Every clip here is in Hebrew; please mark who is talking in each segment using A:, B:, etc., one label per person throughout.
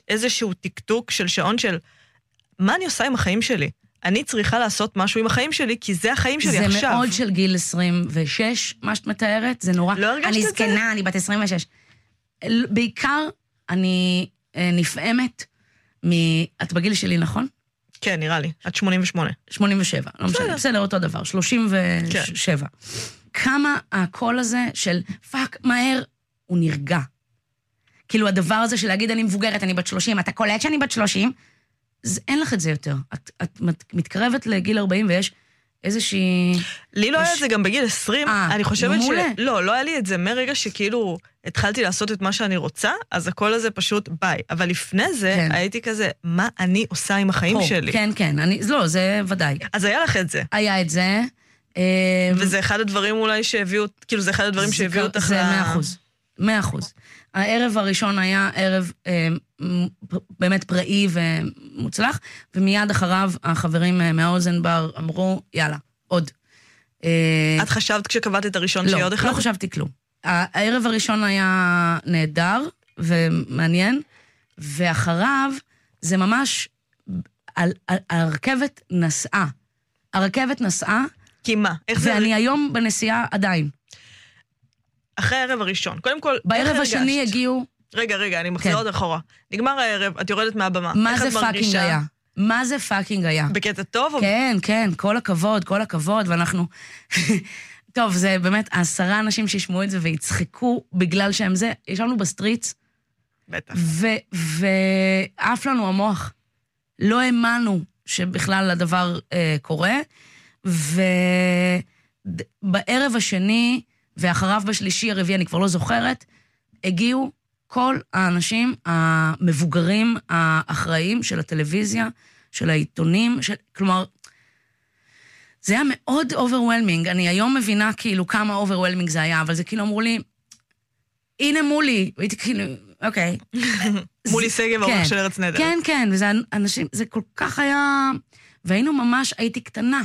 A: איזשהו טקטוק של שעון של, מה אני עושה עם החיים שלי? אני צריכה לעשות משהו עם החיים שלי, כי זה החיים שלי
B: זה
A: עכשיו.
B: זה מאוד של גיל 26, מה שאת מתארת, זה נורא.
A: לא הרגשת את זה?
B: אני זקנה, אני בת 26. בעיקר, אני נפעמת את בגיל שלי, נכון?
A: כן, נראה לי. עד 88.
B: 87, לא משנה, בסדר, אותו דבר, 37. כמה הקול הזה של פאק, מהר, הוא נרגע. כאילו הדבר הזה של להגיד אני מבוגרת, אני בת 30, אתה קולט שאני בת 30, אין לך את זה יותר. את מתקרבת לגיל 40 ויש איזושהי...
A: לי לא היה את זה גם בגיל 20, אני חושבת לא היה לי את זה מרגע שכאילו התחלתי לעשות את מה שאני רוצה, אז הכל הזה פשוט ביי. אבל לפני זה הייתי כזה, מה אני עושה עם החיים שלי?
B: כן, כן, לא, זה ודאי.
A: אז היה לך את זה.
B: היה את זה.
A: וזה אחד הדברים אולי שהביאו, כאילו זה אחד הדברים שהביאו אותך...
B: זה 100%. הערב הראשון היה ערב באמת פראי ומוצלח, ומיד אחריו החברים מהאוזנבר אמרו, יאללה, עוד.
A: את חשבת כשקבעת את הראשון שיהיה עוד אחד?
B: לא חשבתי כלום. הערב הראשון היה נהדר ומעניין, ואחריו זה ממש, הרכבת נסעה. הרכבת נסעה,
A: כי מה?
B: ואני היום בנסיעה עדיין.
A: אחרי הערב הראשון. קודם כל,
B: בערב השני הגיעו...
A: רגע, אני מחזירה עוד אחורה. נגמר הערב, את יורדת מהבמה.
B: מה זה פאקינג היה? מה זה פאקינג היה?
A: בקטע טוב?
B: כן, כן, כל הכבוד, ואנחנו... טוב, זה באמת 10 אנשים שישמעו את זה ויצחקו בגלל שהם זה. ישבנו בסטריץ.
A: בטח.
B: ועף לנו המוח. לא האמנו שבכלל הדבר קורה, ובערב השני... ואחריו בשלישי הרביעי, אני כבר לא זוכרת, הגיעו כל האנשים המבוגרים, האחראים של הטלוויזיה, של העיתונים, כלומר, זה היה מאוד overwhelming, אני היום מבינה כאילו כמה overwhelming זה היה, אבל זה כאילו אמרו לי, הנה מולי, והייתי כאילו, אוקיי.
A: מולי סגב, האורך של ארץ נהדרת.
B: כן, כן, וזה אנשים, זה כל כך היה, והיינו ממש, הייתי קטנה,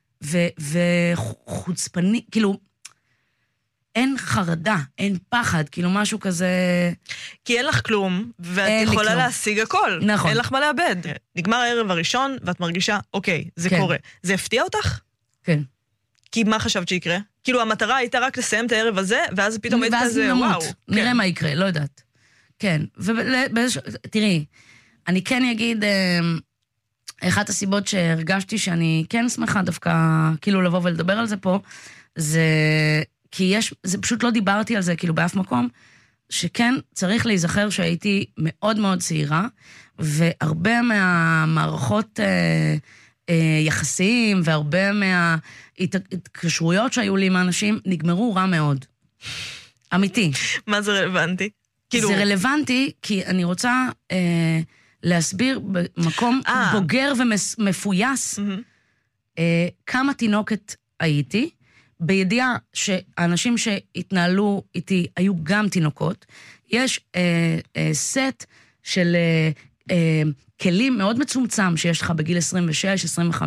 B: וחוצפני, כאילו, אין חרדה, אין פחד, כאילו משהו כזה...
A: כי אין לך כלום, ואת יכולה להשיג הכל.
B: נכון.
A: אין לך מה לאבד. נגמר הערב הראשון, ואת מרגישה, אוקיי, זה קורה. זה הפתיע אותך?
B: כן.
A: כי מה חשבת שיקרה? כאילו המטרה הייתה רק לסיים את הערב הזה, ואז פתאום היית כזה, וואו.
B: נראה מה יקרה, לא יודעת. כן. תראי, אני כן אגיד, אחת הסיבות שהרגשתי שאני כן שמחה דווקא, כאילו לבוא ולדבר על זה פה, זה... כי זה פשוט לא דיברתי על זה כאילו באף מקום, שכן צריך להיזכר שהייתי מאוד מאוד צעירה, והרבה מהמערכות יחסים, והרבה מההתקשרויות שהיו לי עם האנשים, נגמרו רע מאוד. אמיתי.
A: מה זה רלוונטי?
B: זה רלוונטי כי אני רוצה להסביר במקום בוגר ומפויס, כמה תינוקת הייתי, בידיעה שהאנשים שהתנהלו איתי היו גם תינוקות, יש סט של כלים מאוד מצומצם שיש לך בגיל 26-25,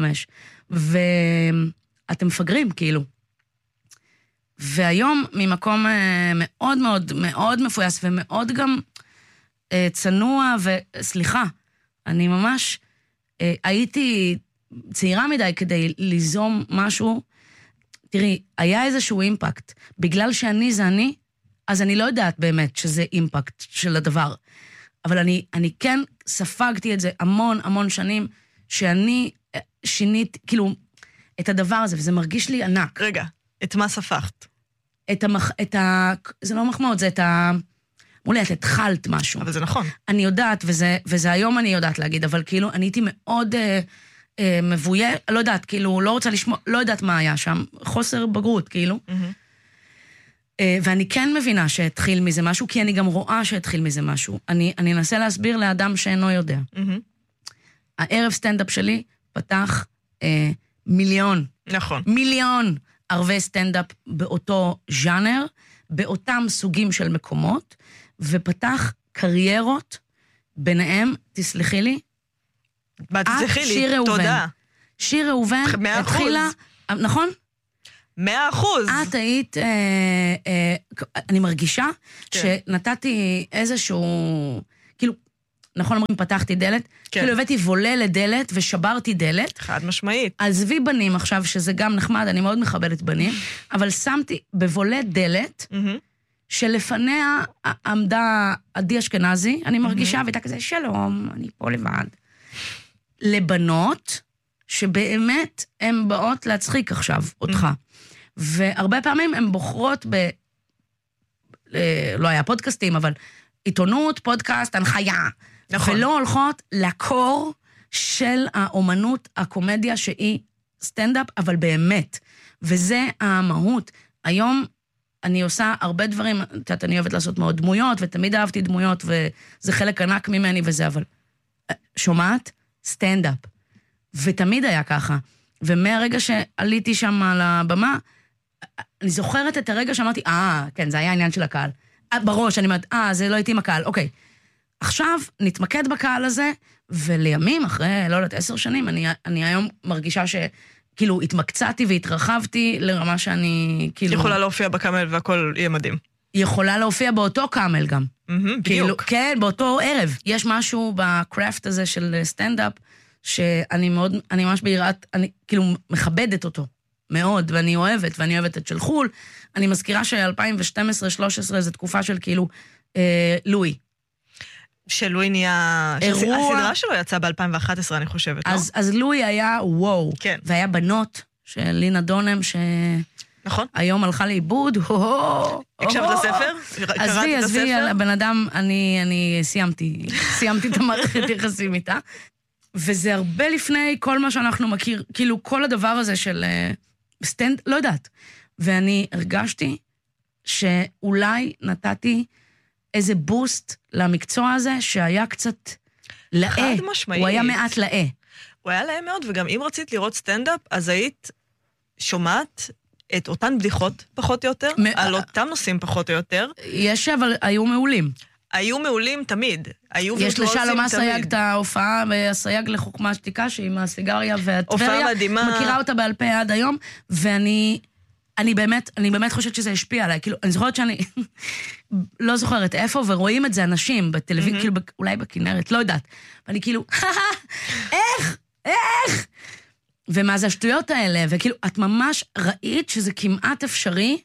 B: ואתם מפגרים כאילו. והיום ממקום מאוד מאוד מאוד מפויס ומאוד גם צנוע, וסליחה, אני ממש הייתי צעירה מדי כדי ליזום משהו, תראי, היה איזשהו אימפקט. בגלל שאני זה אני, אז אני לא יודעת באמת שזה אימפקט של הדבר. אבל אני כן ספגתי את זה המון שנים, שאני שינית, כאילו, את הדבר הזה, וזה מרגיש לי ענק.
A: רגע, את מה ספגת?
B: זה לא מחמאות, זה אמרו לי, את התחלת משהו.
A: אבל זה נכון.
B: אני יודעת, וזה היום אני יודעת להגיד, אבל כאילו, אני הייתי מאוד... מבויה, לא יודעת, כאילו, לא רוצה לשמוע, לא יודעת מה היה שם, חוסר בגרות, כאילו. ואני כן מבינה שהתחיל מזה משהו, כי אני גם רואה שהתחיל מזה משהו. אני אנסה להסביר לאדם שאינו יודע. הערב סטנדאפ שלי פתח מיליון.
A: נכון.
B: מיליון ערבי סטנדאפ באותו ז'אנר, באותם סוגים של מקומות, ופתח קריירות, ביניהם, תסלחי לי,
A: תסלחי לי, תודה.
B: שיר ראובן התחילה, נכון?
A: 100%.
B: את היית, אני מרגישה שנתתי איזשהו, כאילו, נכון אומרים, פתחתי דלת, כאילו הבאתי וולה לדלת ושברתי דלת.
A: חד משמעית.
B: עזבי בנים עכשיו, שזה גם נחמד, אני מאוד מכבדת בנים, אבל שמתי בוולה דלת, שלפניה עמדה עדי אשכנזי, אני מרגישה, והייתה כזה, שלום, אני פה לבד. לבנות, שבאמת הן באות להצחיק עכשיו אותך. והרבה פעמים הן בוחרות לא היה פודקאסטים, אבל עיתונות, פודקאסט, הנחיה. נכון. ולא הולכות לקור של האומנות, הקומדיה שהיא סטנדאפ, אבל באמת. וזה המהות. היום אני עושה הרבה דברים, אני אוהבת לעשות מאוד דמויות, ותמיד אהבתי דמויות, וזה חלק ענק ממני וזה, אבל שומעת? סטנדאפ. ותמיד היה ככה. ומהרגע שעליתי שם על הבמה, אני זוכרת את הרגע שאמרתי, כן, זה היה העניין של הקהל. בראש, אני אומרת, זה לא הייתי עם הקהל, אוקיי. עכשיו נתמקד בקהל הזה, ולימים, אחרי, לא יודעת, 10 שנים, אני היום מרגישה שכאילו התמקצעתי והתרחבתי לרמה שאני כאילו...
A: יכולה להופיע בקאמל והכל יהיה מדהים.
B: יכולה להופיע באותו קאמל גם.
A: בדיוק.
B: כן, באותו ערב. יש משהו בקראפט הזה של סטנדאפ, שאני מאוד, אני ממש ביראת, אני כאילו מכבדת אותו. מאוד, ואני אוהבת את של חול. אני מזכירה ש-2012-2013 זו תקופה של כאילו לואי.
A: שלואי נהיה... הסדרה שלו יצאה ב-2011, אני חושבת, לא? אז
B: לואי היה וואו.
A: כן.
B: והיה בנות של לינה דונם,
A: נכון.
B: היום הלכה לאיבוד.
A: הקשבת לספר? קראתי את הספר?
B: הבן אדם, אני סיימתי את המערכת יחסים איתה. וזה הרבה לפני כל מה שאנחנו מכיר, כאילו כל הדבר הזה של סטנד, לא יודעת. ואני הרגשתי שאולי נתתי איזה בוסט למקצוע הזה, שהיה קצת לאה.
A: חד משמעית.
B: הוא היה מעט לאה.
A: הוא היה לאה מאוד, וגם אם רצית לראות סטנדאפ, אז היית שומעת את אותן בדיחות פחות או יותר, על אותם נושאים פחות או יותר.
B: יש, אבל היו מעולים.
A: היו מעולים תמיד.
B: יש לשלום הסייג את ההופעה, והסייג לחוכמה שתיקה, שהיא מהסיגריה והטבריה.
A: הופעה מדהימה.
B: מכירה אותה בעל פה עד היום, ואני באמת חושבת שזה השפיע עליי. כאילו, אני זוכרת שאני לא זוכרת איפה, ורואים את זה אנשים בטלוויזיה, כאילו, אולי בכנרת, לא יודעת. ואני כאילו, איך? ומה זה השטויות האלה? וכאילו, את ממש ראית שזה כמעט אפשרי,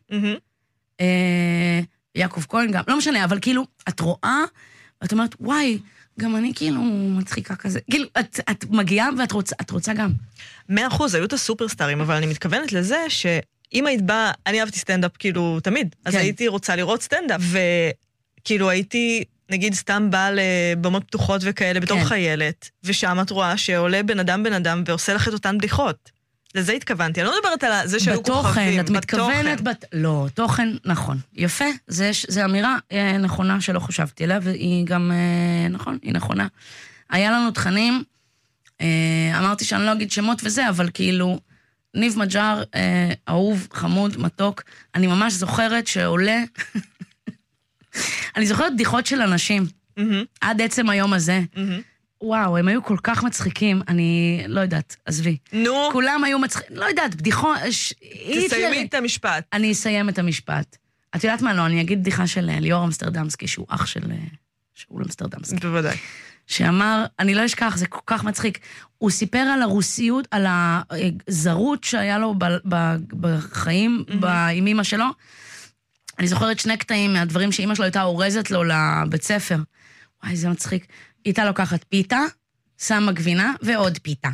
B: יעקב כהן גם, לא משנה, אבל כאילו, את רואה, ואת אומרת, וואי, גם אני כאילו מצחיקה כזה. כאילו, את מגיעה ואת רוצה גם.
A: 100%, היו את הסופרסטארים, אבל אני מתכוונת לזה שאם היית באה, אני אהבתי סטנדאפ כאילו תמיד, אז הייתי רוצה לראות סטנדאפ, וכאילו הייתי, נגיד, סתם באה לבמות פתוחות וכאלה בתור חיילת, ושם את רואה שעולה בן אדם ועושה לך את אותן בדיחות. לזה התכוונתי, אני לא מדברת על זה שהיו כוכבים.
B: את מתכוונת, לא, תוכן, נכון, יפה, זה אמירה נכונה שלא חשבתי עליה, והיא גם, נכון, היא נכונה. היה לנו תכנים, אמרתי שאני לא אגיד שמות וזה, אבל כאילו, ניב מג'אר, אהוב, חמוד, מתוק, אני ממש זוכרת שעולה, אני זוכרת בדיחות של אנשים, עד עצם היום הזה, וואו, הם היו כל כך מצחיקים, אני לא יודעת, עזבי.
A: נו.
B: כולם היו מצחיקים, לא יודעת, בדיחות...
A: תסיימי את המשפט.
B: אני אסיים את המשפט. את יודעת מה, לא, אני אגיד בדיחה של ליאור אמסטרדמסקי, שהוא אח של שאול אמסטרדמסקי.
A: בוודאי.
B: שאמר, אני לא אשכח, זה כל כך מצחיק, הוא סיפר על הרוסיות, על הזרות שהיה לו בחיים, עם אמא שלו. אני זוכרת 2 קטעים מהדברים שאמא שלו הייתה אורזת לו לבית ספר. וואי, זה מצחיק. איתה לוקחת פיתה, שמה גבינה ועוד פיתה.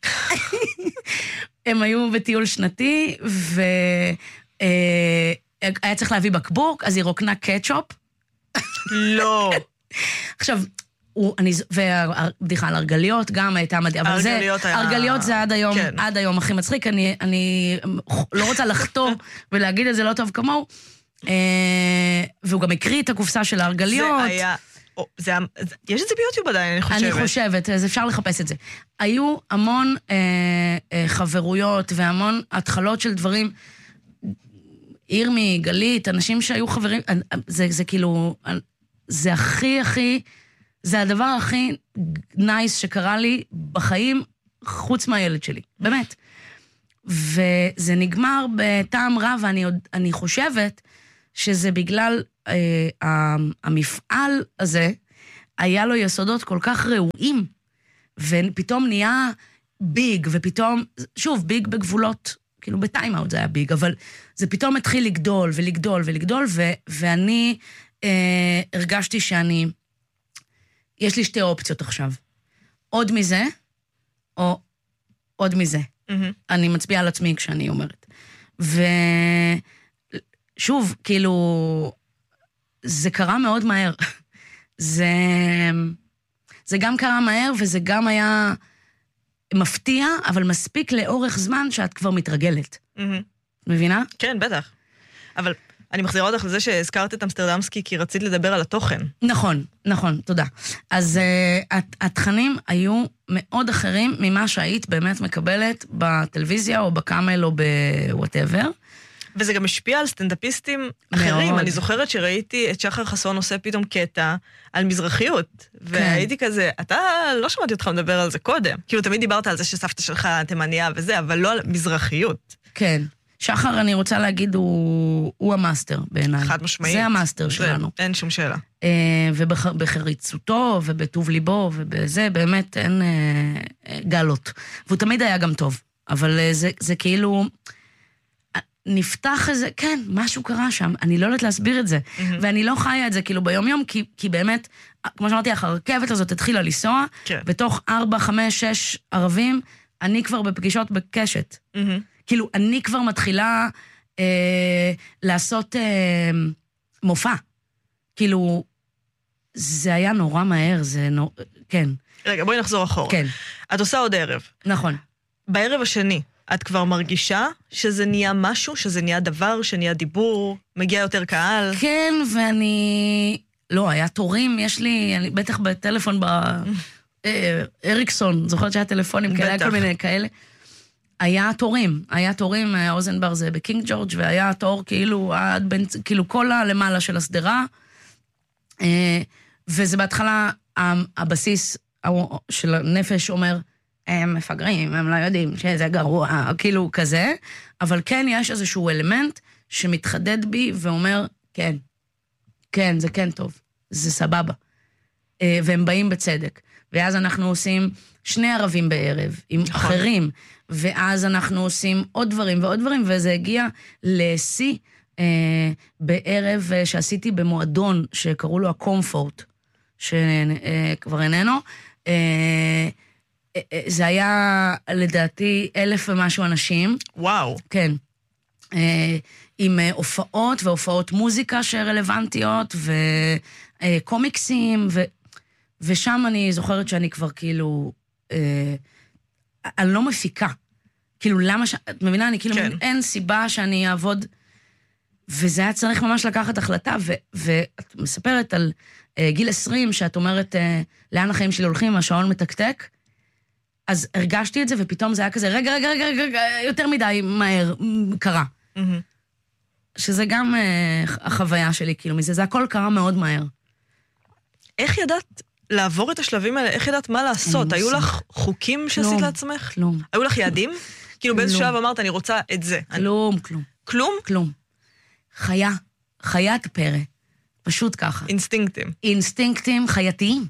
B: הם היו בטיול שנתי, והיה צריך להביא בקבוק, אז היא רוקנה קטשופ.
A: לא.
B: עכשיו, ובדיחה על ארגליות גם הייתה מדהים, אבל ארגליות זה עד היום הכי מצחיק, אני לא רוצה לחתור ולהגיד את זה לא טוב כמוהו, והוא גם הקריא את הקופסה של הארגליות.
A: זה היה... יש את זה ביוטיוב עדיין, אני חושבת.
B: אני חושבת, אז אפשר לחפש את זה. היו המון חברויות והמון התחלות של דברים, ירמי, גלית, אנשים שהיו חברים, זה כאילו, זה הכי, זה הדבר הכי נייס שקרה לי בחיים, חוץ מהילד שלי, באמת. וזה נגמר בטעם רע, ואני חושבת שזה בגלל המפעל הזה, היה לו יסודות כל כך ראויים, ופתאום נהיה ביג, ופתאום, שוב, ביג בגבולות, כאילו בטיימאוט זה היה ביג, אבל זה פתאום התחיל לגדול ולגדול ולגדול, ואני הרגשתי יש לי שתי אופציות עכשיו. עוד מזה, או עוד מזה. אני מצביעה על עצמי כשאני אומרת. ושוב, כאילו, זה קרה מאוד מהר. זה גם קרה מהר, וזה גם היה מפתיע, אבל מספיק לאורך זמן שאת כבר מתרגלת. מבינה?
A: כן, בטח. אבל אני מחזירה אותך לזה שהזכרת את אמסטרדמסקי, כי רצית לדבר על התוכן.
B: נכון, נכון, תודה. אז התכנים היו מאוד אחרים ממה שהיית באמת מקבלת בטלוויזיה, או בקאמל, או בוואטאבר.
A: וזה גם השפיע על סטנדאפיסטים אחרים. אני זוכרת שראיתי את שחר חסון עושה פתאום קטע על מזרחיות, והייתי כזה, אתה לא שמעתי אותך מדבר על זה קודם. כאילו תמיד דיברת על זה שסבתא שלך תימניה וזה, אבל לא על מזרחיות.
B: כן. שחר, אני רוצה להגיד, הוא המאסטר בעיניי.
A: חד משמעית.
B: זה המאסטר שלנו.
A: אין שום שאלה.
B: ובחריצותו, ובטוב ליבו, ובזה באמת אין גלות. והוא תמיד היה גם טוב. אבל זה כאילו נפתח איזה, כן, משהו קרה שם. אני לא יודעת להסביר את זה. ואני לא חיה את זה כאילו ביום יום, כי באמת, כמו שאמרתי, הרכבת הזאת התחילה לנסוע, בתוך 4, 5, 6 ערבים, אני כבר בפגישות בקשת. כאילו, אני כבר מתחילה לעשות מופע. כאילו, זה היה נורא מהר, כן.
A: רגע, בואי נחזור אחורה.
B: כן.
A: את עושה עוד ערב.
B: נכון.
A: בערב השני, את כבר מרגישה שזה נהיה משהו, שזה נהיה דבר, שנהיה דיבור, מגיע יותר קהל?
B: כן, ואני... לא, היה תורים, יש לי, בטח בטלפון אריקסון, זוכרת שהיה טלפונים כאלה, כל מיני כאלה. היה תורים, אוזנבר זה בקינג ג'ורג', והיה תור כאילו כל הלמעלה של הסדרה, וזה בהתחלה, הבסיס של הנפש אומר, הם מפגרים, הם לא יודעים שזה גרוע, כאילו כזה, אבל כן יש איזשהו אלמנט שמתחדד בי ואומר, כן, זה כן טוב, זה סבבה. והם באים בצדק. ואז אנחנו עושים 2 ערבים בערב, עם אחרים, ואז אנחנו עושים עוד דברים ועוד דברים, וזה הגיע לשיא בערב שעשיתי במועדון, שקראו לו הקומפורט, שכבר איננו, זה היה לדעתי 1,000 ומשהו אנשים.
A: וואו.
B: כן. עם הופעות והופעות מוזיקה שרלוונטיות, וקומיקסים, ושם אני זוכרת שאני כבר כאילו, אני לא מפיקה. כאילו למה את מבינה? אני כאילו, אין סיבה שאני אעבוד, וזה היה צריך ממש לקחת החלטה, ואת מספרת על גיל 20, שאת אומרת, לאן החיים שלי הולכים, השעון מתקתק, אז הרגשתי את זה, ופתאום זה היה כזה, רגע, יותר מדי מהר קרה. שזה גם החוויה שלי, כאילו, מזה, זה הכל קרה מאוד מהר.
A: איך ידעת לעבור את השלבים האלה? איך ידעת מה לעשות? היו לך חוקים שעשית לעצמך?
B: כלום.
A: היו לך יעדים? כאילו באיזה שלב אמרת, אני רוצה את זה.
B: כלום.
A: כלום?
B: כלום. חיית פרא. פשוט ככה. אינסטינקטים חייתיים.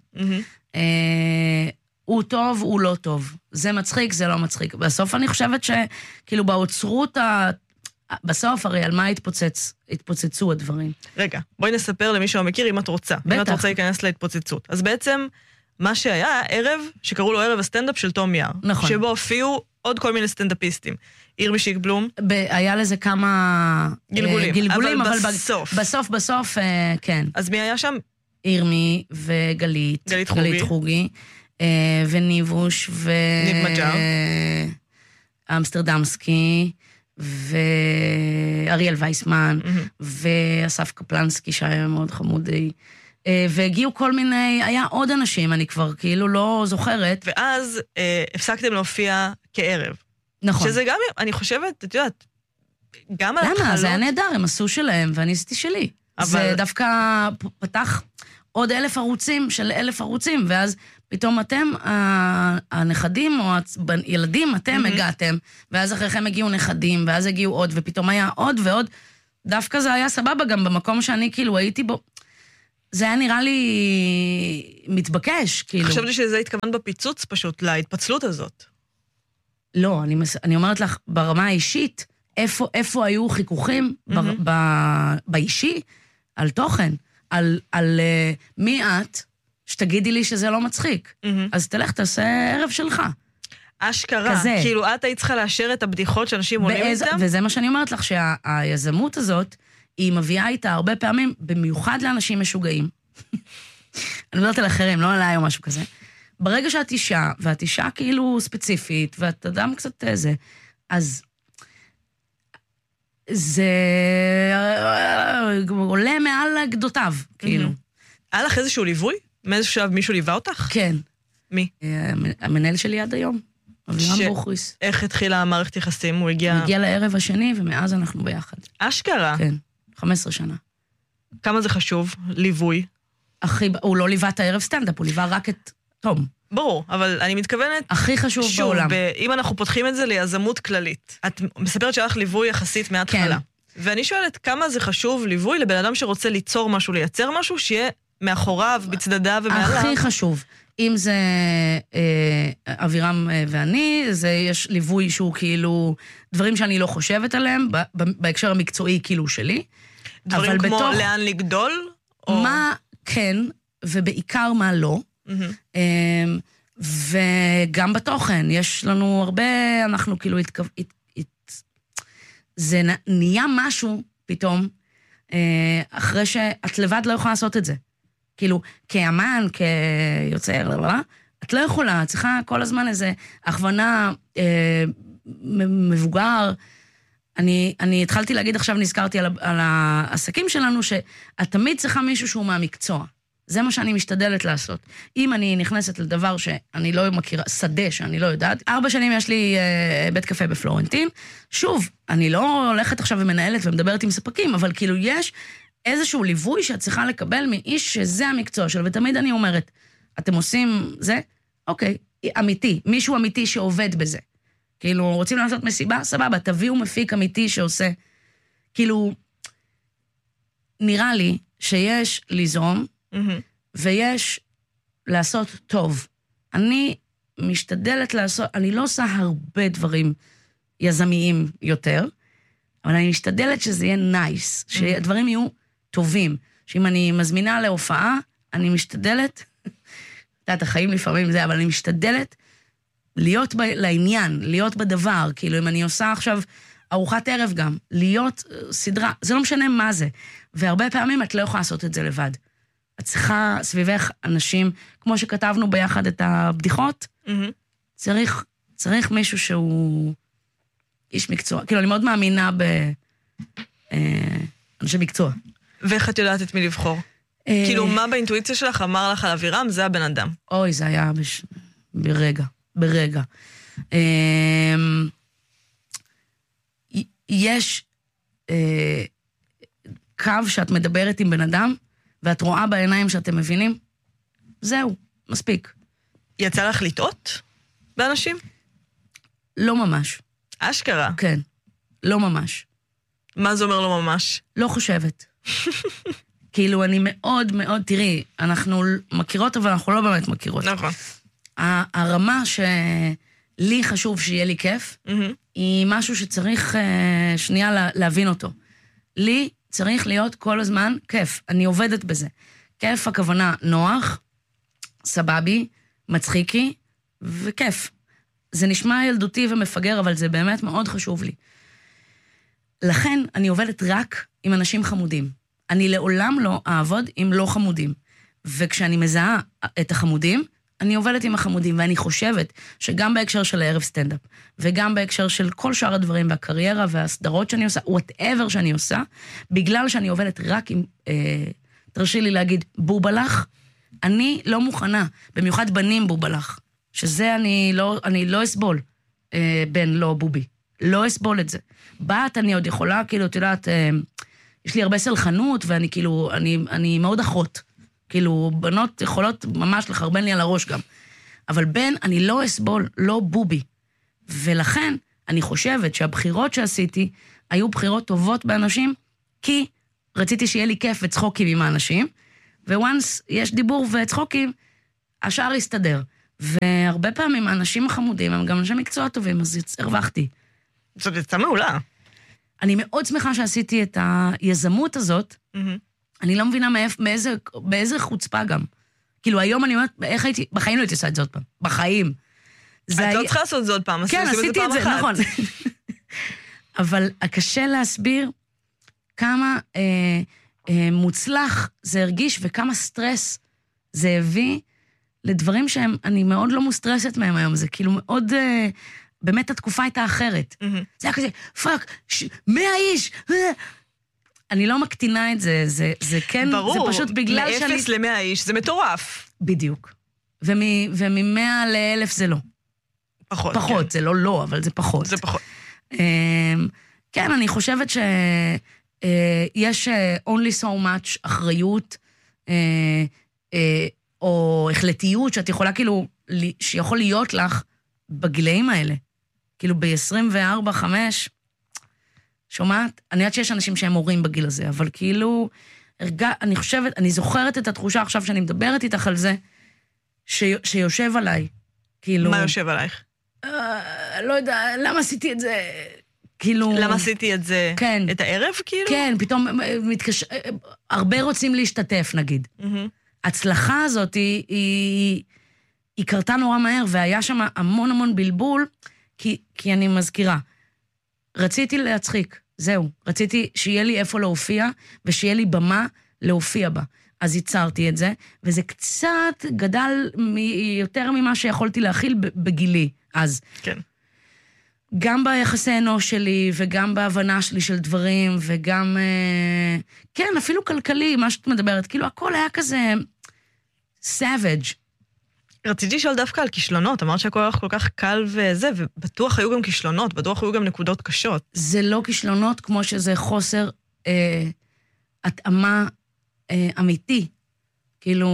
B: הוא טוב, הוא לא טוב. זה מצחיק, זה לא מצחיק. בסוף אני חושבת שכאילו באוצרות בסוף הרי על מה התפוצצו הדברים.
A: רגע, בואי נספר למי שמכיר אם את רוצה. בטח. אם את רוצה להיכנס להתפוצצות. אז בעצם מה שהיה ערב שקראו לו ערב הסטנדאפ של תום יער.
B: נכון.
A: שבו הופיעו עוד כל מיני סטנדאפיסטים. ירמי שיקבלום.
B: היה לזה כמה גלגולים, אבל בסוף, כן.
A: אז מי היה שם?
B: ירמי וגלית. גלית חוגי. וניבוש
A: ניב מג'אר.
B: אמסטרדמסקי. ואריאל וייסמן, ואסף קפלנסקי שהיה מאוד חמודי, והגיעו כל מיני, היה עוד אנשים, אני כבר כאילו לא זוכרת.
A: ואז הפסקתם להופיע כערב.
B: נכון.
A: שזה גם, אני חושבת, את יודעת, גם על התחלות...
B: למה? זה היה נהדר, הם עשו שלהם, ואני עשיתי שלי. זה דווקא פתח עוד 1,000 ערוצים של 1,000 ערוצים, ואז פתאום אתם, הנכדים או הילדים, אתם הגעתם, ואז אחריכם הגיעו נכדים, ואז הגיעו עוד, ופתאום היה עוד ועוד. דווקא זה היה סבבה גם במקום שאני כאילו הייתי בו. זה היה נראה לי מתבקש, כאילו.
A: חשבתי שזה התכוון בפיצוץ פשוט, להתפצלות הזאת.
B: לא, אני אומרת לך, ברמה האישית, איפה היו חיכוכים באישי, על תוכן, על מי את, שתגידי לי שזה לא מצחיק. אז תלך, תעשה ערב שלך.
A: אשכרה, כאילו את היית צריכה לאשר את הבדיחות שאנשים עולים איתם?
B: וזה מה שאני אומרת לך, שהיזמות הזאת, היא מביאה איתה הרבה פעמים, במיוחד לאנשים משוגעים. אני מדברת על אחרים, לא עליי או משהו כזה. ברגע שאת אישה, ואת אישה כאילו ספציפית, ואת אדם קצת איזה, אז זה עולה מעל גדותיו, כאילו.
A: היה לך איזשהו ליווי? מאיזשהו שלב מישהו ליווה אותך?
B: כן.
A: מי?
B: המנהל שלי עד היום, אבירם בוכריס.
A: איך התחילה המערכת יחסים? הוא הגיע
B: לערב השני, ומאז אנחנו ביחד.
A: אשכרה?
B: כן, 15 שנה.
A: כמה זה חשוב? ליווי?
B: הוא לא ליווה את הערב סטנדאפ, הוא ליווה רק את תום.
A: ברור, אבל אני מתכוונת...
B: הכי חשוב בעולם.
A: אם אנחנו פותחים את זה ליזמות כללית, את מספרת שלך ליווי יחסית מההתחלה. ואני שואלת, כמה זה חשוב ליווי לבן אדם שרוצה ליצור משהו, לייצר משהו, שיהיה מאחוריו, בצדדיו ומעליו?
B: הכי חשוב. אם זה אבירם ואני, יש ליווי שהוא כאילו, דברים שאני לא חושבת עליהם, בהקשר המקצועי כאילו שלי.
A: דברים כמו לאן לגדול?
B: מה כן, ובעיקר מה לא. וגם בתוכן, יש לנו הרבה, אנחנו כאילו, זה נהיה משהו פתאום, אחרי שאת לבד לא יכולה לעשות את זה. כאילו, כאמן, כיוצר, את לא יכולה, את צריכה כל הזמן איזו הכוונה מבוגר. אני התחלתי להגיד, עכשיו נזכרתי על העסקים שלנו, שאת תמיד צריכה מישהו שהוא מהמקצוע. זה מה שאני משתדלת לעשות. אם אני נכנסת לדבר שאני לא מכירה, שדה שאני לא יודעת, 4 שנים יש לי בית קפה בפלורנטין, שוב, אני לא הולכת עכשיו ומנהלת ומדברת עם ספקים, אבל כאילו יש איזשהו ליווי שאת צריכה לקבל מאיש שזה המקצוע שלו, ותמיד אני אומרת, אתם עושים זה? אוקיי, אמיתי, מישהו אמיתי שעובד בזה. כאילו, רוצים לעשות מסיבה? סבבה, תביאו מפיק אמיתי שעושה. כאילו, נראה לי שיש ליזום, ויש לעשות טוב. אני משתדלת לעשות, אני לא עושה הרבה דברים יזמיים יותר, אבל אני משתדלת שזה יהיה נייס, שהדברים יהיו טובים. שאם אני מזמינה להופעה, אני משתדלת, יודעת, החיים לפעמים זה, אבל אני משתדלת להיות לעניין, להיות בדבר. כאילו, אם אני עושה עכשיו ארוחת ערב גם, להיות סדרה, זה לא משנה מה זה. והרבה פעמים את לא יכולה לעשות את זה לבד. את צריכה סביבך אנשים, כמו שכתבנו ביחד את הבדיחות, צריך מישהו שהוא איש מקצוע. כאילו, אני מאוד מאמינה באנשי מקצוע.
A: ואיך את יודעת את מי לבחור? כאילו, מה באינטואיציה שלך אמר לך על אבירם? זה הבן אדם.
B: אוי, זה היה ברגע. יש קו שאת מדברת עם בן אדם, ואת רואה בעיניים שאתם מבינים, זהו, מספיק.
A: יצא לך לטעות באנשים?
B: לא ממש.
A: אשכרה?
B: כן, לא ממש.
A: מה זה אומר לא ממש?
B: לא חושבת. כאילו, אני מאוד מאוד, תראי, אנחנו מכירות, אבל אנחנו לא באמת מכירות.
A: נכון.
B: הרמה שלי חשוב שיהיה לי כיף, היא משהו שצריך שנייה להבין אותו. לי צריך להיות כל הזמן כיף. אני עובדת בזה. כיף הכוונה נוח, סבבי, מצחיקי, וכיף. זה נשמע ילדותי ומפגר, אבל זה באמת מאוד חשוב לי. לכן אני עובדת רק עם אנשים חמודים. אני לעולם לא אעבוד עם לא חמודים. וכשאני מזהה את החמודים, אני עובדת עם החמודים, ואני חושבת שגם בהקשר של הערב סטנדאפ, וגם בהקשר של כל שאר הדברים, והקריירה והסדרות שאני עושה, whatever שאני עושה, בגלל שאני עובדת רק עם, תרשי לי להגיד, בובלח, אני לא מוכנה, במיוחד בנים בובלח, שזה אני לא אסבול, בן לא בובי, לא אסבול את זה. בת אני עוד יכולה, כאילו, את יודעת, יש לי הרבה סלחנות, ואני כאילו, אני מאוד אחות. כאילו, בנות יכולות ממש לחרבן לי על הראש גם. אבל בן, אני לא אסבול, לא בובי. ולכן, אני חושבת שהבחירות שעשיתי, היו בחירות טובות באנשים, כי רציתי שיהיה לי כיף וצחוקים עם האנשים, וואנס יש דיבור וצחוקים, השאר יסתדר. והרבה פעמים האנשים החמודים הם גם אנשי מקצוע טובים, אז הרווחתי.
A: זאת יצאה מעולה.
B: אני מאוד שמחה שעשיתי את היזמות הזאת, אני לא מבינה באיזה חוצפה גם. כאילו היום אני אומרת, איך הייתי, בחיים לא הייתי עושה את זה עוד פעם. בחיים.
A: את לא צריכה לעשות את זה עוד פעם,
B: כן, עשיתי את זה, נכון. אבל קשה להסביר כמה מוצלח זה הרגיש, וכמה סטרס זה הביא לדברים שאני מאוד לא מוסטרסת מהם היום. זה כאילו מאוד, באמת התקופה הייתה אחרת. זה היה כזה, פאק, 100 איש, אני לא מקטינה את זה, זה כן,
A: ברור,
B: זה פשוט בגלל שאני...
A: מ-0 ל-100 איש, זה מטורף.
B: בדיוק. ומ-100 ל-1000 זה לא.
A: פחות.
B: פחות, זה לא, אבל זה פחות.
A: זה פחות.
B: כן, אני חושבת שיש only so much אחריות, או החלטיות שאת יכולה כאילו, שיכול להיות לך בגילאים האלה. כאילו ב-24, 5, שומעת? אני יודעת שיש אנשים שהם הורים בגיל הזה, אבל כאילו, אני חושבת, אני זוכרת את התחושה עכשיו שאני מדברת איתך על זה, שיושב עליי. כאילו...
A: מה יושב עלייך?
B: לא יודע, למה עשיתי את זה? כאילו...
A: למה עשיתי את זה?
B: כן.
A: את הערב, כאילו?
B: כן, פתאום הרבה רוצים להשתתף, נגיד. ההצלחה הזאת היא קרתה נורא מהר, והיה שם המון המון בלבול, כי אני מזכירה. רציתי להצחיק, זהו. רציתי שיהיה לי איפה להופיע, ושיהיה לי במה להופיע בה. אז ייצרתי את זה, וזה קצת גדל יותר ממה שיכולתי להכיל בגילי אז.
A: כן.
B: גם ביחסי אנוש שלי, וגם בהבנה שלי של דברים, וגם, כן, אפילו כלכלי, מה שאת מדברת, כאילו הכל היה כזה savage.
A: רציתי לשאול דווקא על כישלונות, אמרת שהכל היה כל כך קל וזה, ובטוח היו גם כישלונות, בטוח היו גם נקודות קשות.
B: זה לא כישלונות כמו שזה חוסר התאמה אמיתי. כאילו,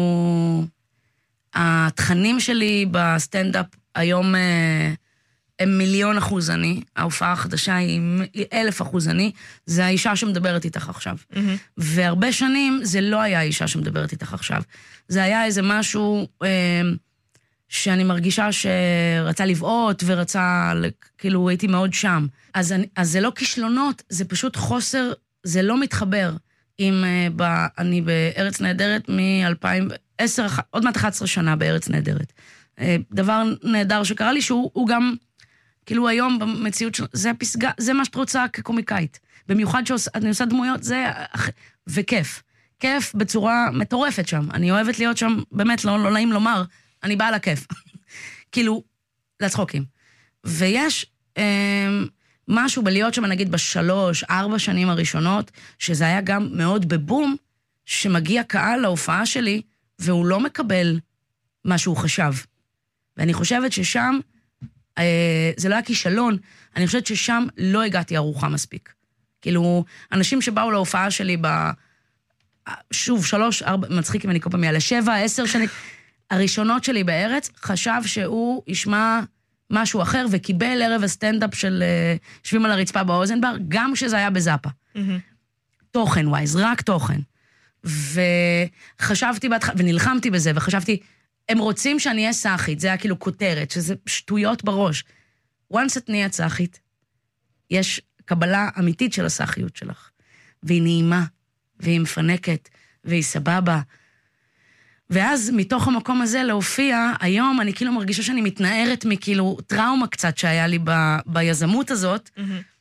B: התכנים שלי בסטנדאפ היום הם 1,000,000% אני, ההופעה החדשה היא 1,000% אני, זה האישה שמדברת איתך עכשיו. והרבה שנים זה לא היה האישה שמדברת איתך עכשיו. זה היה איזה משהו שאני מרגישה שרצה לבעוט ורצה, כאילו הייתי מאוד שם. אז זה לא כישלונות, זה פשוט חוסר, זה לא מתחבר. אני בארץ נהדרת מ-2010, עוד מעט 11 שנה בארץ נהדרת. דבר נהדר שקרה לי שהוא גם, כאילו היום במציאות שלנו, זה הפסגה, זה מה שאת רוצה כקומיקאית. במיוחד שאני עושה דמויות, זה, וכיף. כיף בצורה מטורפת שם. אני אוהבת להיות שם, באמת, לא נעים לומר, אני באה לכיף. כאילו, לצחוקים. ויש משהו בלהיות שם, נגיד, 3-4 שנים הראשונות, שזה היה גם מאוד בבום, שמגיע קהל להופעה שלי, והוא לא מקבל מה שהוא חשב. ואני חושבת ששם, זה לא היה כישלון, אני חושבת ששם לא הגעתי ארוחה מספיק. כאילו, אנשים שבאו להופעה שלי שוב, 3-4, מצחיק אם אני כל פעם יעלה 7-10 שנים, הראשונות שלי בארץ, חשב שהוא ישמע משהו אחר, וקיבל ערב הסטנדאפ של שבים על הרצפה באוזנבר, גם שזה היה בזאפה. תוכן ווייז, רק תוכן. וחשבתי בהתחלה, ונלחמתי בזה, וחשבתי, הם רוצים שאני אהיה סאחית, זה היה כאילו כותרת, שזה שטויות בראש. once את נהיה סאחית, יש קבלה אמיתית של הסאחיות שלך, והיא נעימה, והיא מפנקת, והיא סבבה. ואז מתוך המקום הזה להופיע, היום אני כאילו מרגישה שאני מתנערת מכאילו טראומה קצת שהיה לי ביזמות הזאת,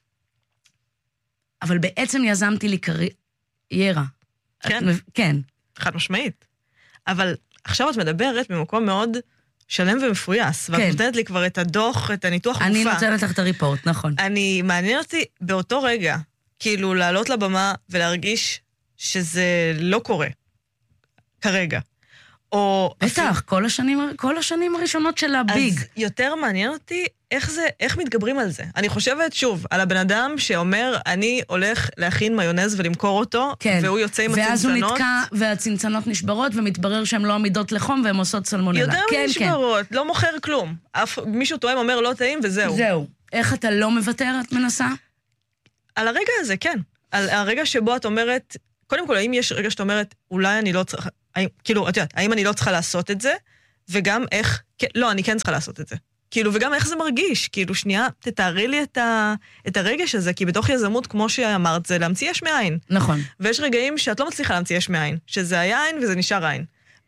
B: אבל בעצם יזמתי לי קריירה.
A: כן?
B: כן.
A: חד משמעית. אבל עכשיו את מדברת ממקום מאוד שלם ומפויס, ואת נותנת לי כבר את הדוח, את הניתוח גופה.
B: אני נותנת לך את הריפורט, נכון.
A: מעניין אותי באותו רגע, כאילו לעלות לבמה ולהרגיש שזה לא קורה, כרגע.
B: בטח, כל השנים הראשונות של הביג.
A: אז יותר מעניין אותי איך מתגברים על זה. אני חושבת, שוב, על הבן אדם שאומר, אני הולך להכין מיונז ולמכור אותו, והוא יוצא עם הצנצנות.
B: ואז הוא נתקע, והצנצנות נשברות, ומתברר שהן לא עמידות לחום, והן עושות סלמונלה.
A: יותר נשברות, לא מוכר כלום. מישהו טועם אומר לא טעים, וזהו.
B: זהו. איך אתה לא מוותר, את מנסה?
A: על הרגע הזה, כן. על הרגע שבו את אומרת, קודם כל, האם יש רגע שאת אומרת, אולי אני לא צריכה, כאילו, את יודעת, האם אני לא צריכה לעשות את זה, וגם איך, לא, אני כן צריכה לעשות את זה. כאילו, וגם איך זה מרגיש, כאילו, שנייה, תתארי לי את הרגש הזה, כי בתוך יזמות, כמו שאמרת, זה להמציא יש מאין.
B: נכון.
A: ויש רגעים שאת לא מצליחה להמציא יש מאין, שזה היה עין וזה נשאר עין.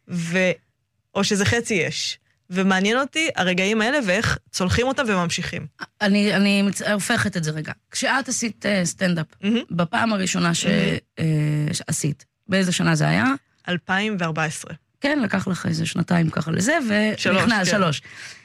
A: או שזה חצי יש. ומעניין אותי הרגעים האלה ואיך צולחים אותם וממשיכים.
B: אני הופכת את זה רגע. כשאת עשית סטנדאפ, בפעם הראשונה שעשית, באיזה שנה זה היה?
A: 2014.
B: כן, לקח לך איזה שנתיים ככה לזה, ונכנס 3.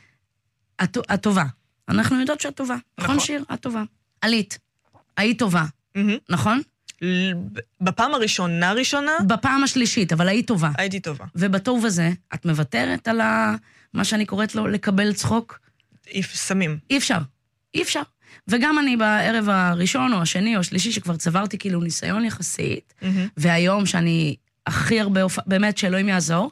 B: את טובה. אנחנו יודעות שאת טובה. נכון, שיר? את טובה. עלית. היית טובה. נכון?
A: בפעם הראשונה?
B: בפעם השלישית, אבל היית טובה.
A: הייתי טובה.
B: ובטוב הזה, את מוותרת על מה שאני קוראת לו לקבל צחוק?
A: סמים.
B: אי אפשר. וגם אני בערב הראשון או השני או השלישי, שכבר צברתי כאילו ניסיון יחסית, והיום שאני הכי הרבה, באמת שאלוהים יעזור,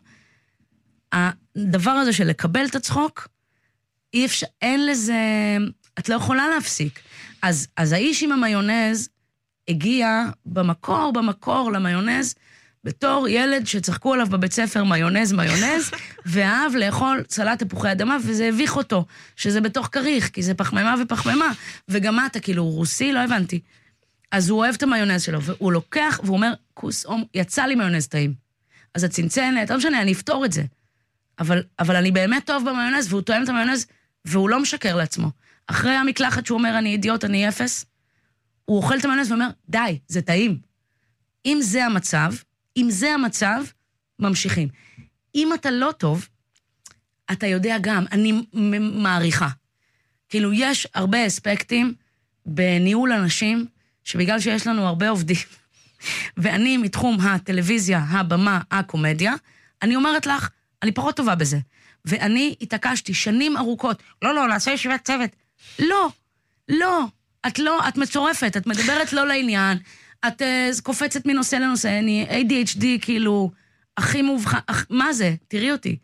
B: הדבר הזה של לקבל את הצחוק, אי אפשר, אין לזה, את לא יכולה להפסיק. אז האיש עם המיונז הגיע במקור למיונז, בתור ילד שצחקו עליו בבית ספר מיונז, ואהב לאכול סלט תפוחי אדמה, וזה הביך אותו, שזה בתוך כריך, כי זה פחמימה ופחמימה, וגם אתה כאילו רוסי, לא הבנתי. אז הוא אוהב את המיונז שלו, והוא לוקח, והוא אומר, יצא לי מיונז טעים. אז הצנצנת, לא משנה, אני אפתור את זה. אבל אני באמת טוב במיונז, והוא תואם את המיונז, והוא לא משקר לעצמו. אחרי המקלחת שהוא אומר, אני אידיוט, אני אפס, הוא אוכל את המיונז ואומר, די, זה טעים. אם זה המצב, ממשיכים. אם אתה לא טוב, אתה יודע גם, אני מעריכה. כאילו, יש הרבה אספקטים בניהול אנשים, שבגלל שיש לנו הרבה עובדים, ואני מתחום הטלוויזיה, הבמה, הקומדיה, אני אומרת לך, אני פחות טובה בזה. ואני התעקשתי שנים ארוכות, לא, נעשה ישיבת צוות. לא, את מצורפת, את מדברת לא לעניין, את קופצת מנושא לנושא, אני ADHD כאילו, הכי מובחן, מה זה? תראי אותי.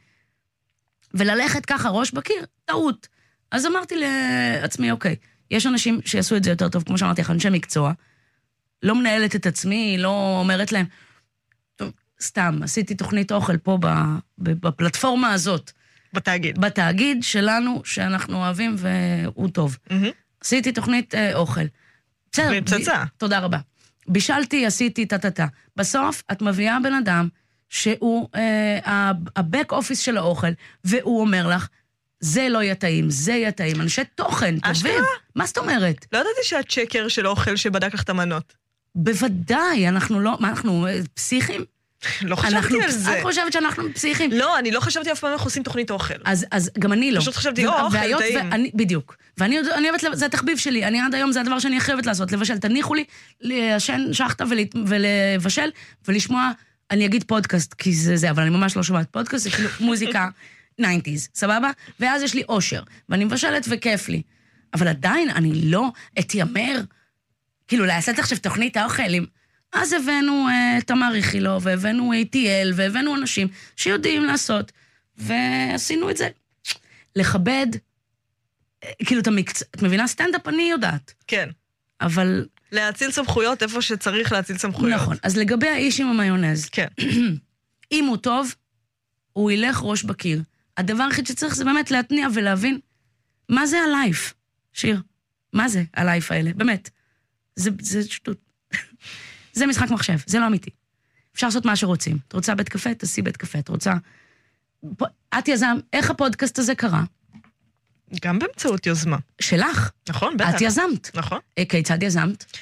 B: וללכת ככה ראש בקיר, טעות. אז אמרתי לעצמי, אוקיי, יש אנשים שיעשו את זה יותר טוב, כמו שאמרתי לך, אנשי מקצוע, לא מנהלת את עצמי, לא אומרת להם, טוב, סתם, עשיתי תוכנית אוכל פה בפלטפורמה הזאת. בתאגיד שלנו, שאנחנו אוהבים והוא טוב. עשיתי תוכנית אוכל.
A: בסדר. פצצה.
B: תודה רבה. בישלתי, עשיתי, טטטה. בסוף, את מביאה בן אדם שהוא הבק אופיס של האוכל, והוא אומר לך, זה לא יהיה טעים, זה יהיה טעים. אנשי תוכן, טובים. מה זאת אומרת?
A: לא ידעתי שאת שקר של אוכל שבדק לך את המנות.
B: בוודאי, אנחנו לא, מה, אנחנו פסיכים?
A: לא חשבתי על זה.
B: את חושבת שאנחנו פסיכים?
A: לא, אני לא חשבתי אף פעם איך עושים תוכנית אוכל.
B: אז גם אני לא.
A: פשוט חשבתי, אוכל טעים.
B: בדיוק. ואני אוהבת, זה התחביב שלי, אני עד היום, זה הדבר שאני חייבת לעשות, לבשל. תניחו לי לשן שחטה ולבשל, ולשמוע, אני אגיד פודקאסט, כי זה, אבל אני ממש לא שומעת פודקאסט, זה כאילו מוזיקה 90s, סבבה? ואז יש לי אושר, ואני מבשלת וכיף לי. אבל עדיין אני לא אתיימר, כאילו לעשות עכשיו תוכנית האוכל עם... אז הבאנו תמר איכילו, והבאנו ATL, והבאנו אנשים שיודעים לעשות, ועשינו את זה. לכבד, כאילו, את מבינה סטנדאפ, אני יודעת.
A: כן.
B: אבל...
A: להציל סמכויות איפה שצריך להציל סמכויות.
B: נכון, אז לגבי האיש עם המיונז,
A: כן.
B: אם הוא טוב, הוא ילך ראש בקיר. הדבר הכי שצריך זה באמת להתניע ולהבין, מה זה הלייף, שיר? מה זה הלייף האלה? באמת. זה שטות. זה משחק מחשב, זה לא אמיתי. אפשר לעשות מה שרוצים. את רוצה בית קפה? תעשי בית קפה. את רוצה... את יזם, איך הפודקאסט הזה קרה?
A: גם באמצעות יוזמה.
B: שלך?
A: נכון, בטח.
B: את יזמת.
A: נכון.
B: כיצד יזמת?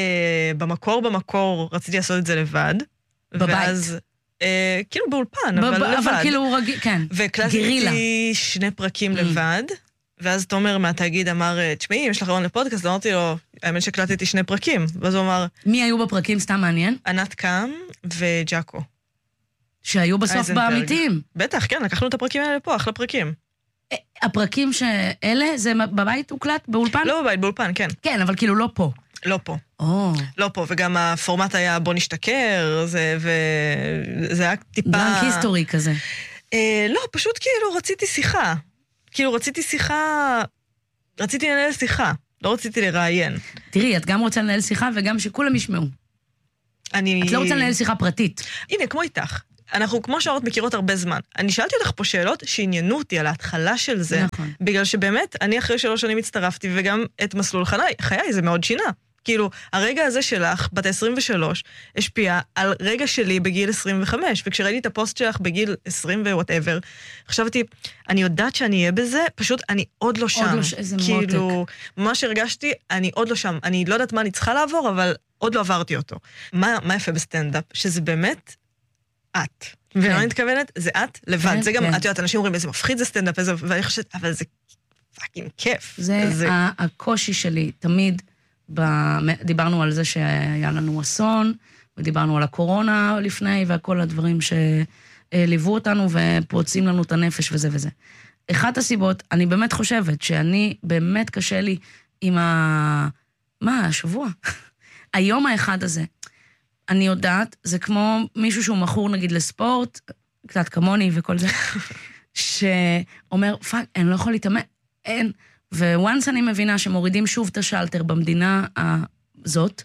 A: במקור רציתי לעשות את זה לבד.
B: בבית.
A: ואז, כאילו באולפן, אבל לבד.
B: אבל כאילו רגיל, כן.
A: והקלטתי 2 פרקים לבד. ואז תומר מהתאגיד אמר, תשמעי, אם יש לך רעיון לפודקאסט, אמרתי לו, האמת שקלטתי 2 פרקים. ואז הוא אמר...
B: מי היו בפרקים? סתם מעניין?
A: ענת קם וג'אקו.
B: שהיו בסוף באמיתיים.
A: בטח, כן, לקחנו את הפרקים האלה פה, אחלה פרקים.
B: הפרקים שאלה, זה בבית הוקלט? באולפן?
A: לא בבית, באולפן, כן.
B: כן, אבל כאילו לא פה.
A: לא פה. לא פה, וגם הפורמט היה בוא נשתכר, וזה היה טיפה...
B: דרנק היסטורי כזה.
A: לא, פשוט כאילו רציתי שיחה. כאילו רציתי לנהל שיחה, לא רציתי לראיין.
B: תראי, את גם רוצה לנהל שיחה וגם שכולם ישמעו. את לא רוצה לנהל שיחה פרטית.
A: הנה, כמו איתך. אנחנו כמו שאומרות מכירות הרבה זמן. אני שאלתי אותך פה שאלות שעניינו אותי על ההתחלה של זה,
B: נכון.
A: בגלל שבאמת, אני אחרי 3 שנים הצטרפתי, וגם את מסלול חיי, זה מאוד שינה. כאילו, הרגע הזה שלך, בת 23, השפיע על רגע שלי בגיל 25, וכשראיתי את הפוסט שלך בגיל 20 ווואטאבר, חשבתי, אני יודעת שאני אהיה בזה, פשוט אני עוד לא שם.
B: עוד לא, איזה
A: כאילו,
B: מותק.
A: ממש הרגשתי, אני עוד לא שם. אני לא יודעת מה אני צריכה לעבור, אבל עוד לא עברתי אותו. מה יפה בסטנדאפ? שזה באמת את. ומה אני מתכוונת? זה את לבד. זה גם, את יודעת, אנשים אומרים, איזה מפחיד זה סטנדאפ, ואני חושבת, אבל זה פאקינג כיף.
B: זה הקושי שלי, תמיד, דיברנו על זה שהיה לנו אסון, ודיברנו על הקורונה לפני, וכל הדברים שליוו אותנו, ופוצעים לנו את הנפש וזה וזה. אחת הסיבות, אני באמת חושבת שאני, באמת קשה לי עם השבוע? היום האחד הזה. אני יודעת, זה כמו מישהו שהוא מכור נגיד לספורט, קצת כמוני וכל זה, שאומר, פאק, אני לא יכול להתאמן, אין. וואנס אני מבינה שמורידים שוב את השלטר במדינה הזאת,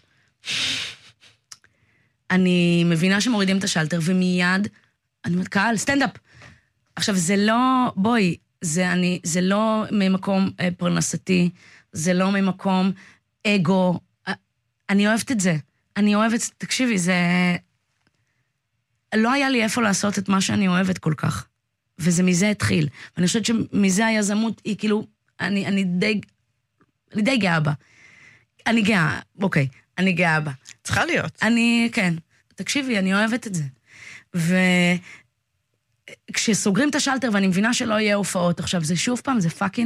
B: אני מבינה שמורידים את השלטר, ומיד, אני אומרת, קהל, סטנדאפ. עכשיו, זה לא, בואי, זה לא ממקום פרנסתי, זה לא ממקום אגו, אני אוהבת את זה. אני אוהבת, תקשיבי, זה... לא היה לי איפה לעשות את מה שאני אוהבת כל כך. וזה מזה התחיל. ואני חושבת שמזה היזמות היא כאילו, אני די גאה בה. אני גאה, אוקיי, אני גאה בה.
A: צריכה להיות.
B: כן. תקשיבי, אני אוהבת את זה. וכשסוגרים את השלטר ואני מבינה שלא יהיה הופעות, עכשיו זה שוב פעם, זה פאקינג,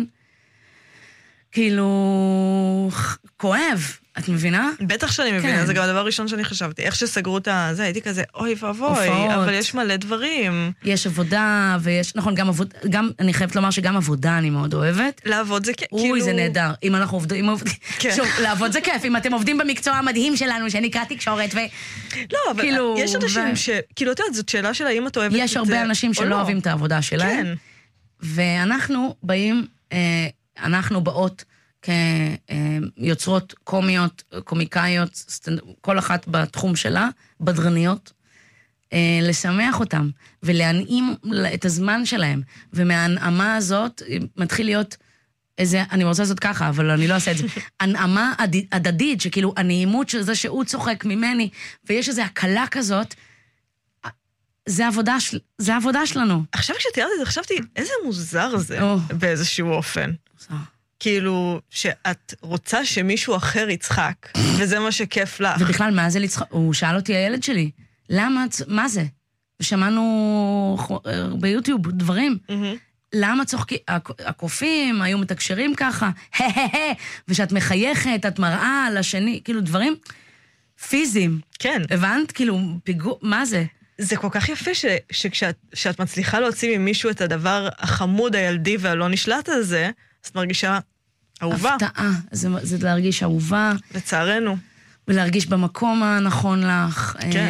B: כאילו, כואב. את מבינה?
A: בטח שאני מבינה, זה גם הדבר הראשון שאני חשבתי. איך שסגרו את זה, הייתי כזה, אוי ואבוי, אבל יש מלא דברים.
B: יש עבודה, ויש, נכון, גם, אני חייבת לומר שגם עבודה אני מאוד אוהבת.
A: לעבוד זה כיף.
B: אוי, זה נהדר. אם אנחנו עובדים, שוב, לעבוד זה כיף. אם אתם עובדים במקצוע המדהים שלנו, שנקרא תקשורת,
A: לא, אבל יש אנשים כאילו, את יודעת, זאת שאלה של האם את אוהבת את זה.
B: יש הרבה אנשים שלא אוהבים את העבודה שלהם.
A: כן.
B: ואנחנו באים, אנחנו באות כיוצרות קומיות, קומיקאיות, כל אחת בתחום שלה, בדרניות, לשמח אותם, ולהנעים את הזמן שלהם. ומההנעמה הזאת מתחיל להיות איזה, אני רוצה לעשות ככה, אבל אני לא אעשה את זה, הנעמה הדדית, שכאילו הנעימות של זה שהוא צוחק ממני, ויש איזו הקלה כזאת, זה העבודה שלנו.
A: עכשיו כשתיארתי את זה, חשבתי, איזה מוזר זה, באיזשהו אופן. כאילו, שאת רוצה שמישהו אחר יצחק, וזה מה שכיף לך.
B: ובכלל, מה זה לצחק? הוא שאל אותי, הילד שלי, למה, מה זה? ושמענו ביוטיוב דברים. למה צוחקים? הקופים היו מתקשרים ככה, ושאת מחייכת, את מראה לשני, כאילו דברים פיזיים.
A: כן.
B: הבנת? כאילו, מה זה?
A: זה כל כך יפה שכשאת מצליחה להוציא ממישהו את הדבר החמוד, הילדי והלא נשלט הזה, אז את מרגישה אהובה.
B: הפתעה, זה להרגיש אהובה.
A: לצערנו.
B: ולהרגיש במקום הנכון לך.
A: כן.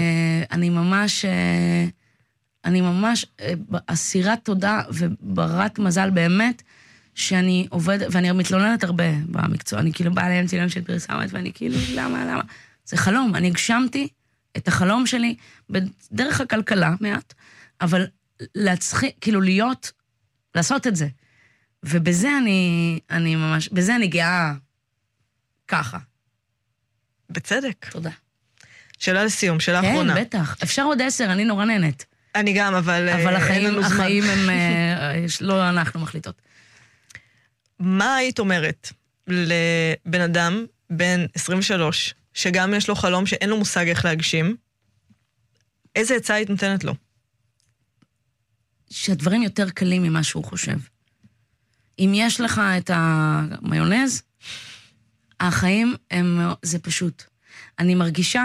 B: אני ממש אסירת תודה וברת מזל באמת, שאני עובדת, ואני מתלוננת הרבה במקצוע, אני כאילו באה להם צילם של פרסומת, ואני כאילו, למה? זה חלום, אני הגשמתי את החלום שלי בדרך הכלכלה מעט, אבל כאילו לעשות את זה. ובזה אני ממש, בזה אני גאה ככה.
A: בצדק.
B: תודה.
A: שאלה לסיום, שאלה אחרונה.
B: כן, בטח. אפשר עוד 10, אני נורא נהנית.
A: אני גם, אבל
B: החיים הם, לא אנחנו מחליטות.
A: מה היית אומרת לבן אדם, בן 23, שגם יש לו חלום שאין לו מושג איך להגשים, איזה עצה היית נותנת לו?
B: שהדברים יותר קלים ממה שהוא חושב. אם יש לך את המיונז, החיים זה פשוט. אני מרגישה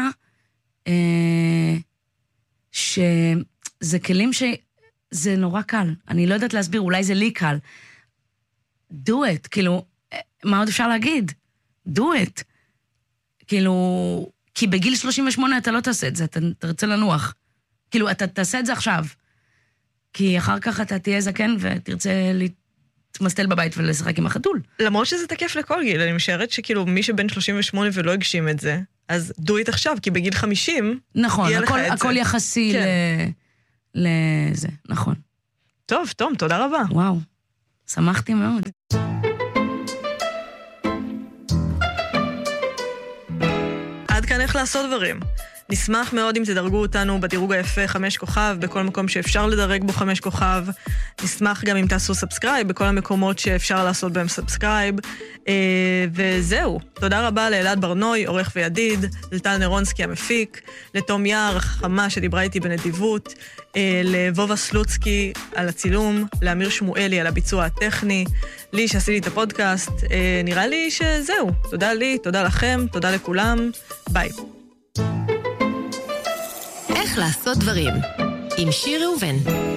B: שזה כלים שזה נורא קל. אני לא יודעת להסביר, אולי זה לי קל. do it, כאילו, מה עוד אפשר להגיד? do it. כאילו, כי בגיל 38 אתה לא תעשה את זה, אתה תרצה לנוח. כאילו, אתה תעשה את זה עכשיו. כי אחר כך אתה תהיה זקן ותרצה להתמסטל בבית ולשחק עם החתול.
A: למרות שזה תקף לכל גיל, אני משערת שכאילו מי שבין 38 ולא הגשים את זה, אז do it עכשיו, כי בגיל 50
B: נכון,
A: יהיה לך את זה.
B: הכל יחסי לזה, נכון.
A: טוב, תום, תודה רבה.
B: וואו, שמחתי מאוד.
A: עד כאן איך לעשות דברים. נשמח מאוד אם תדרגו אותנו בדירוג היפה 5 כוכב, בכל מקום שאפשר לדרג בו 5 כוכב. נשמח גם אם תעשו סאבסקרייב, בכל המקומות שאפשר לעשות בהם סאבסקרייב. וזהו. תודה רבה לאלעד ברנוי, עורך וידיד, לטל נרונסקי המפיק, לתום יער, החכמה שדיברה איתי בנדיבות, לבובה סלוצקי על הצילום, לאמיר שמואלי על הביצוע הטכני, לי שעשיתי את הפודקאסט. נראה לי שזהו. תודה לי, תודה לכם, תודה לכולם. ביי.
C: איך לעשות דברים עם שיר ראובן.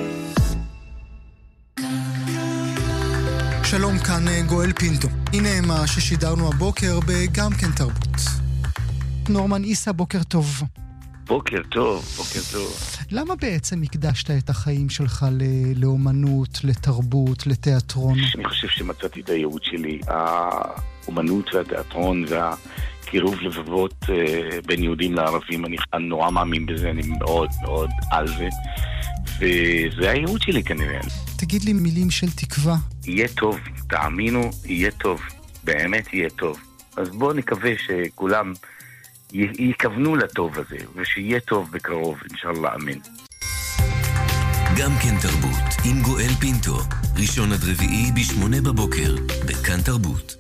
D: שלום, כאן גואל פינטו. הנה מה ששידרנו הבוקר בגם כן תרבות. נורמן איסה, בוקר טוב.
E: בוקר טוב, בוקר טוב.
D: למה בעצם הקדשת את החיים שלך לאומנות, לתרבות, לתיאטרון?
E: אני חושב שמצאתי את הייעוד שלי. האומנות והתיאטרון קירוב לבבות בין יהודים לערבים, אני נורא מאמין בזה, אני מאוד מאוד על זה, וזה הייעוד שלי כנראה.
D: תגיד לי מילים של תקווה.
E: יהיה טוב, תאמינו, יהיה טוב, באמת יהיה טוב. אז בואו נקווה שכולם יכוונו לטוב הזה, ושיהיה טוב בקרוב, אינשאללה, אמן.
F: גם כן תרבות, עם גואל פינטו, ראשון עד רביעי ב8 בבוקר, בכאן תרבות.